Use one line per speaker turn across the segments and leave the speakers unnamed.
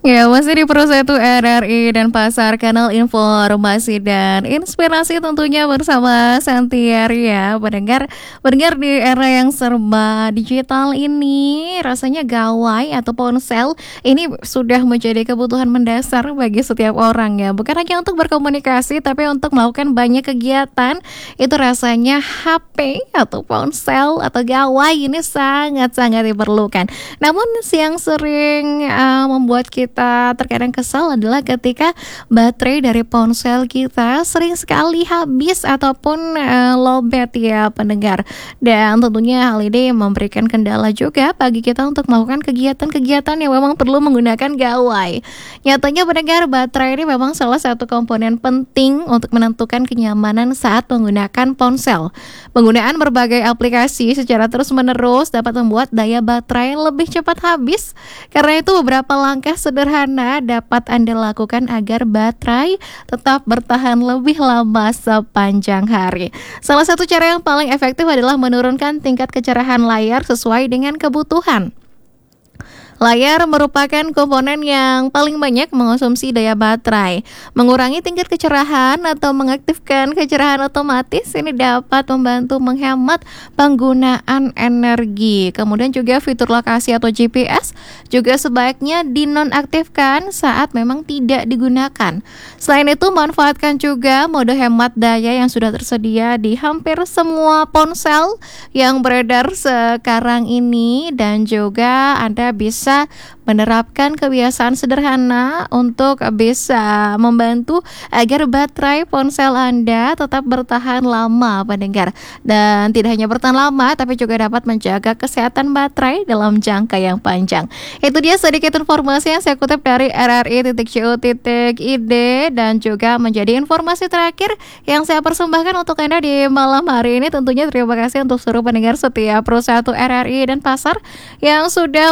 Ya, masih di Pro 1 RRI dan Pasar, kanal informasi dan inspirasi tentunya bersama Santiari ya. Pendengar di era yang serba digital ini, rasanya gawai atau ponsel ini sudah menjadi kebutuhan mendasar bagi setiap orang ya. Bukan hanya untuk berkomunikasi, tapi untuk melakukan banyak kegiatan, itu rasanya HP atau ponsel atau gawai ini sangat-sangat diperlukan. Namun yang sering membuat kita terkadang kesal adalah ketika baterai dari ponsel kita sering sekali habis ataupun lowbat ya pendengar. Dan tentunya hal ini memberikan kendala juga bagi kita untuk melakukan kegiatan-kegiatan yang memang perlu menggunakan gawai. Nyatanya pendengar, baterai ini memang salah satu komponen penting untuk menentukan kenyamanan saat menggunakan ponsel. Penggunaan berbagai aplikasi secara terus-menerus dapat membuat daya baterai lebih cepat habis. Karena itu beberapa langkah sederhana dapat Anda lakukan agar baterai tetap bertahan lebih lama sepanjang hari. Salah satu cara yang paling efektif adalah menurunkan tingkat kecerahan layar sesuai dengan kebutuhan. Layar merupakan komponen yang paling banyak mengonsumsi daya baterai. Mengurangi tingkat kecerahan atau mengaktifkan kecerahan otomatis ini dapat membantu menghemat penggunaan energi. Kemudian juga fitur lokasi atau GPS juga sebaiknya dinonaktifkan saat memang tidak digunakan. Selain itu, manfaatkan juga mode hemat daya yang sudah tersedia di hampir semua ponsel yang beredar sekarang ini, dan juga Anda bisa menerapkan kebiasaan sederhana untuk bisa membantu agar baterai ponsel Anda tetap bertahan lama pendengar. Dan tidak hanya bertahan lama, tapi juga dapat menjaga kesehatan baterai dalam jangka yang panjang. Itu dia sedikit informasi yang saya kutip dari rri.co.id dan juga menjadi informasi terakhir yang saya persembahkan untuk Anda di malam hari ini. Tentunya terima kasih untuk seluruh pendengar setia Pro 1 RRI dan Pasar yang sudah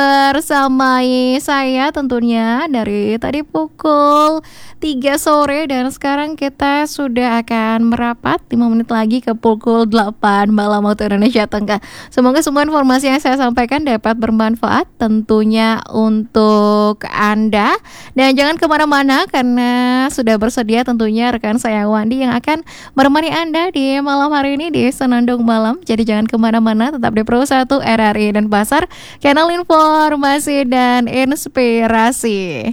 bersamai saya tentunya dari tadi pukul 3 sore, dan sekarang kita sudah akan merapat 5 menit lagi ke pukul 8 malam waktu Indonesia Tengah. Semoga semua informasi yang saya sampaikan dapat bermanfaat tentunya untuk Anda, dan jangan kemana-mana karena sudah bersedia tentunya rekan saya Wandi yang akan menemani Anda di malam hari ini di Senandung Malam. Jadi jangan kemana-mana, tetap di Pro 1 RRI dan Pasar, kanal informasi dan inspirasi.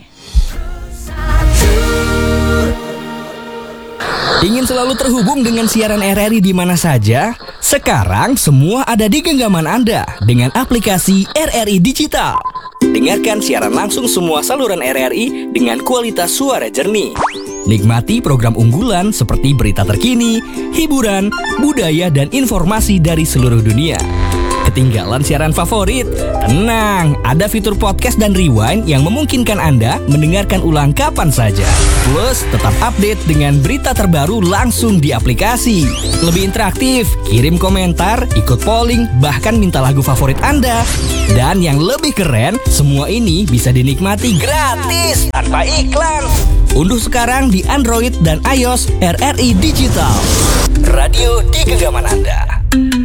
Ingin selalu terhubung dengan siaran RRI di mana saja? Sekarang semua ada di genggaman Anda dengan aplikasi RRI Digital. Dengarkan siaran langsung semua saluran RRI dengan kualitas suara jernih. Nikmati program unggulan seperti berita terkini, hiburan, budaya, dan informasi dari seluruh dunia. Ketinggalan siaran favorit? Tenang, ada fitur podcast dan rewind yang memungkinkan Anda mendengarkan ulang kapan saja. Plus, tetap update dengan berita terbaru langsung di aplikasi. Lebih interaktif, kirim komentar, ikut polling, bahkan minta lagu favorit Anda. Dan yang lebih keren, semua ini bisa dinikmati gratis, tanpa iklan. Unduh sekarang di Android dan iOS RRI Digital. Radio di genggaman Anda.